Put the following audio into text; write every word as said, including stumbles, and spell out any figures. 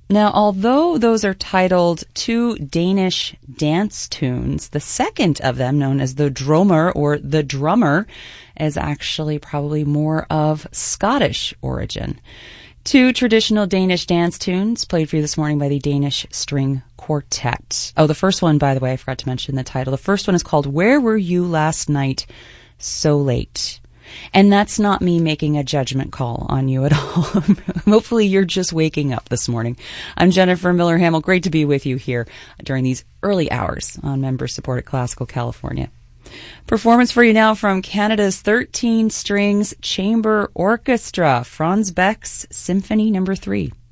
Now, although those are titled two Danish dance tunes, the second of them, known as the Drummer or the Drummer, is actually probably more of Scottish origin. Two traditional Danish dance tunes played for you this morning by the Danish String Quartet. Oh, the first one, by the way, I forgot to mention the title. The first one is called Where Were You Last Night So Late? And that's not me making a judgment call on you at all. Hopefully you're just waking up this morning. I'm Jennifer Miller-Hamill. Great to be with you here during these early hours on member-supported Classical California. Performance for you now from Canada's thirteen Strings Chamber Orchestra, Franz Beck's Symphony Number three.